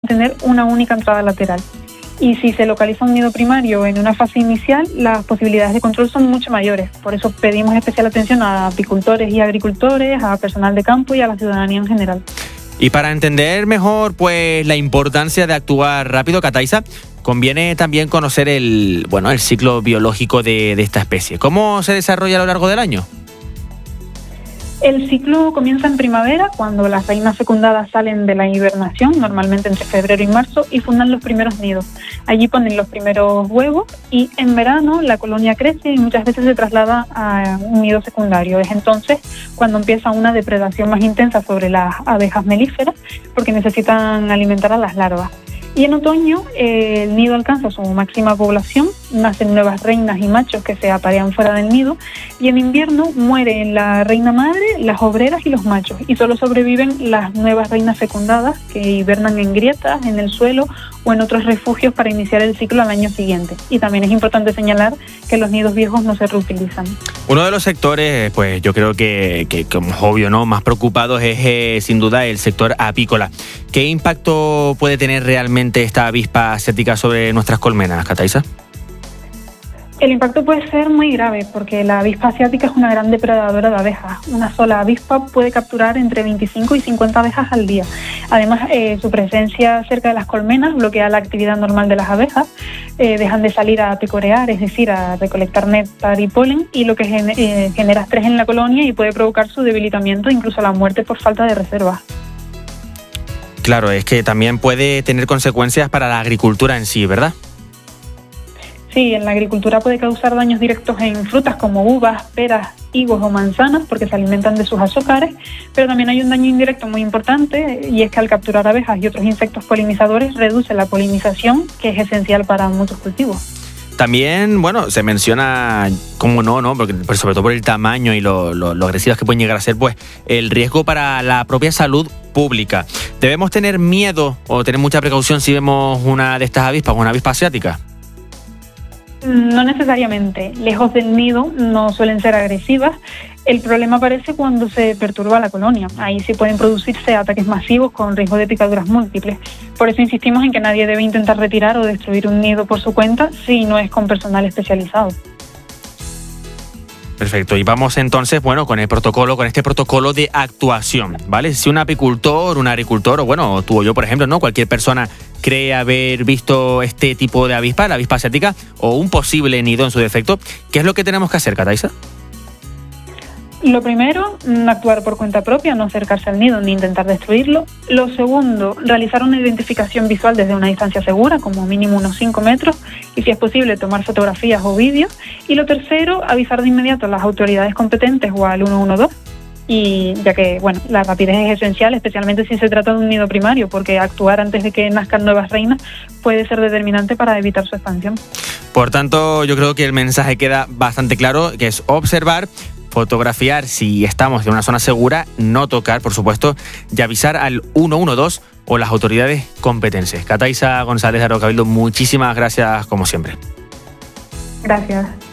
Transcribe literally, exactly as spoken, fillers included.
tener una única entrada lateral. Y si se localiza un nido primario en una fase inicial, las posibilidades de control son mucho mayores. Por eso pedimos especial atención a apicultores y agricultores, a personal de campo y a la ciudadanía en general. Y para entender mejor pues la importancia de actuar rápido, Kataisa, conviene también conocer el, bueno, el ciclo biológico de, de esta especie. ¿Cómo se desarrolla a lo largo del año? El ciclo comienza en primavera, cuando las reinas fecundadas salen de la hibernación, normalmente entre febrero y marzo, y fundan los primeros nidos. Allí ponen los primeros huevos y en verano la colonia crece y muchas veces se traslada a un nido secundario. Es entonces cuando empieza una depredación más intensa sobre las abejas melíferas, porque necesitan alimentar a las larvas. Y en otoño eh, el nido alcanza su máxima población, nacen nuevas reinas y machos que se aparean fuera del nido, y en invierno mueren la reina madre, las obreras y los machos, y solo sobreviven las nuevas reinas fecundadas que hibernan en grietas, en el suelo o en otros refugios para iniciar el ciclo al año siguiente. Y también es importante señalar que los nidos viejos no se reutilizan. Uno de los sectores, pues yo creo que, que como es obvio, ¿no?, más preocupados es eh, sin duda el sector apícola. ¿Qué impacto puede tener realmente esta avispa asiática sobre nuestras colmenas, Kataisa? El impacto puede ser muy grave porque la avispa asiática es una gran depredadora de abejas. Una sola avispa puede capturar entre veinticinco y cincuenta abejas al día. Además, eh, su presencia cerca de las colmenas bloquea la actividad normal de las abejas, eh, dejan de salir a pecorear, es decir, a recolectar néctar y polen, y lo que gen- eh, genera estrés en la colonia y puede provocar su debilitamiento, incluso la muerte por falta de reservas. Claro, es que también puede tener consecuencias para la agricultura en sí, ¿verdad? Sí, en la agricultura puede causar daños directos en frutas como uvas, peras, higos o manzanas porque se alimentan de sus azúcares, pero también hay un daño indirecto muy importante y es que al capturar abejas y otros insectos polinizadores reduce la polinización, que es esencial para muchos cultivos. También, bueno, se menciona, cómo no, ¿no? Porque sobre todo por el tamaño y lo, lo, lo agresivas que pueden llegar a ser, pues el riesgo para la propia salud pública. ¿Debemos tener miedo o tener mucha precaución si vemos una de estas avispas, una avispa asiática? No necesariamente. Lejos del nido no suelen ser agresivas. El problema aparece cuando se perturba la colonia. Ahí sí pueden producirse ataques masivos con riesgo de picaduras múltiples. Por eso insistimos en que nadie debe intentar retirar o destruir un nido por su cuenta si no es con personal especializado. Perfecto, y vamos entonces, bueno, con el protocolo, con este protocolo de actuación, ¿vale? Si un apicultor, un agricultor, o bueno, tú o yo, por ejemplo, ¿no?, cualquier persona cree haber visto este tipo de avispa, la avispa asiática, o un posible nido en su defecto, ¿qué es lo que tenemos que hacer, Kataisa? Lo primero, actuar por cuenta propia, no acercarse al nido ni intentar destruirlo. Lo segundo, realizar una identificación visual desde una distancia segura, como mínimo unos cinco metros, y si es posible tomar fotografías o vídeos. Y lo tercero, avisar de inmediato a las autoridades competentes o al uno uno dos, y ya que, bueno, la rapidez es esencial, especialmente si se trata de un nido primario, porque actuar antes de que nazcan nuevas reinas puede ser determinante para evitar su expansión. Por tanto, yo creo que el mensaje queda bastante claro, que es observar, fotografiar si estamos en una zona segura, no tocar, por supuesto, y avisar al uno uno dos o las autoridades competentes. Kataisa González de Arocabildo, muchísimas gracias como siempre. Gracias.